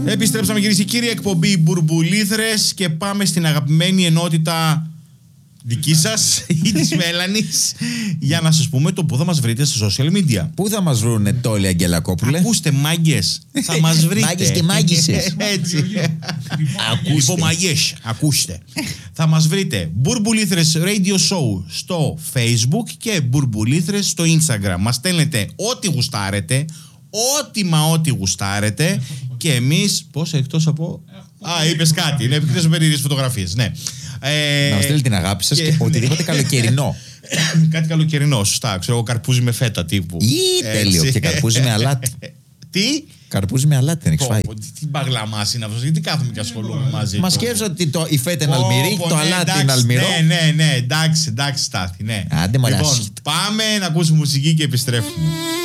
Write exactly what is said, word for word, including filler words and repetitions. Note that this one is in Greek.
Επιστρέψαμε κυρίες και κύριοι, εκπομπή Μπουρμπουλήθρες και πάμε στην αγαπημένη ενότητα δική σας ή της Μέλανης για να σας πούμε το που θα μας βρείτε στα social media. Πού θα μας βρούνε τόλοι Αγγελακόπουλε? Ακούστε μάγκες, θα μας βρείτε. Μάγκες και μάγκισσες. Έτσι. Λοιπόν μάγκες, ακούστε. Θα μας βρείτε Μπουρμπουλήθρες Radio Show στο Facebook και Μπουρμπουλήθρες στο Instagram. Μας στέλνετε ό,τι γουστάρετε, ό,τι μα ό,τι γουστάρετε και εμείς, πώς εκτός από... Α, είπες κάτι, είναι εκτός από περίεργες φωτογραφίες, ναι. Ε, να μας στέλνει την αγάπη σας και, και οτιδήποτε καλοκαιρινό. Κάτι καλοκαιρινό, σωστά. Ξέρω εγώ, καρπούζι με φέτα τύπου. Ή τέλειο. Και καρπούζι με αλάτι. Τι? Καρπούζι με αλάτι, δεν έχεις φάει? Τι μπαγλαμάς είναι αυτός, γιατί κάθομαι και ασχολούμαι μαζί. Μα σκέφτομαι ότι το, η φέτα είναι αλμυρή και το αλάτι είναι αλμυρό. Ναι, ναι, ναι, εντάξει, εντάξει, Στάθη, ναι. Άντε μωρά. Λοιπόν, πάμε να ακούσουμε μουσική και επιστρέφουμε.